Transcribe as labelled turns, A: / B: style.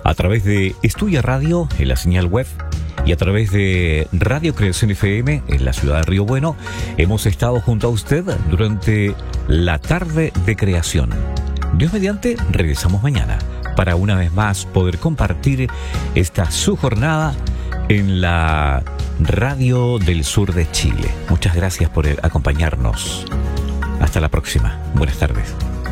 A: a través de Estudia Radio en la señal web y a través de Radio Creación FM en la ciudad de Río Bueno. Hemos estado junto a usted durante la tarde de creación. Dios mediante, regresamos mañana para una vez más poder compartir esta su jornada en la Radio del Sur de Chile. Muchas gracias por acompañarnos. Hasta la próxima. Buenas tardes.